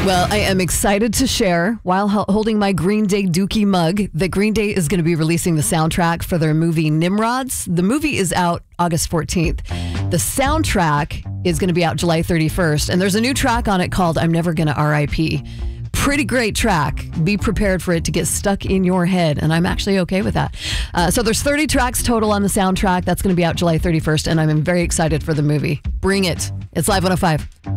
Well, I am excited to share, while holding my Green Day Dookie mug, that Green Day is going to be releasing the soundtrack for their movie Nimrods. The movie is out August 14th. The soundtrack is going to be out July 31st, and there's a new track on it called I'm Never Gonna R.I.P. Pretty great track. Be prepared for it to get stuck in your head, and I'm actually okay with that. So there's 30 tracks total on the soundtrack. That's going to be out July 31st, and I'm very excited for the movie. Bring it. It's Live 105.